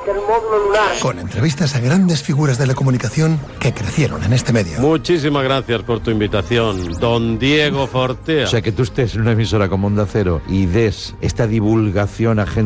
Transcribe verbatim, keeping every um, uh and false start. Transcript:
del módulo lunar. Con entrevistas a grandes figuras de la comunicación que crecieron en este medio. Muchísimas gracias por tu invitación, don Diego Fortea. O sea, que tú estés en una emisora como Onda Cero y des esta divulgación a gente